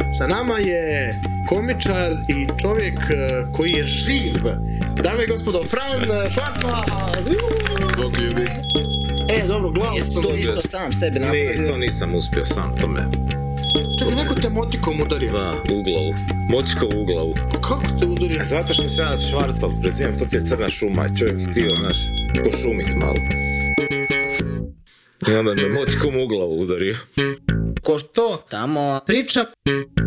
Sa nama je komičar i čovjek koji je živ. Dame i gospodo, Fran Švarcva! Bog ljudi. Dobro, glavno. Jesi to isto sam sebe napravio? Ne, to nisam uspio sam, to me... Čekaj, neko te motikom udario. Da, u glavu. Motikom u glavu. Pa kako te udario? Zato što se ja Švarcov prezivam, to ti je crna šuma, čovjek htio, znaš, pošumit malo. I onda me motikom u glavu udario. Ko to tamo priča?